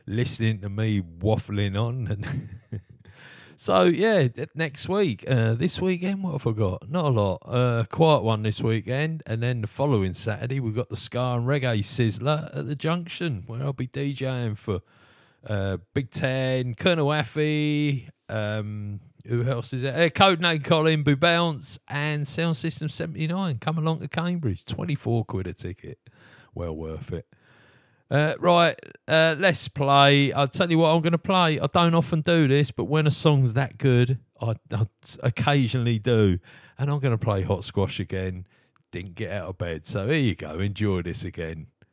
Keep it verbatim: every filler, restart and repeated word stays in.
listening to me waffling on. And so, yeah, next week, uh, this weekend, what have I got? Not a lot. Uh, quiet one this weekend. And then the following Saturday, we've got the Ska and Reggae Sizzler at the Junction, where I'll be DJing for uh, Big Ten, Colonel Affy, um, who else is there? Uh, Codename Colin, Boo Bounce, and Sound System seventy-nine. Come along to Cambridge. twenty-four quid a ticket. Well worth it. Uh, right, uh, let's play. I'll tell you what I'm going to play. I don't often do this, but when a song's that good, I, I occasionally do. And I'm going to play Hot Squash again. Didn't get out of bed. So here you go. Enjoy this again.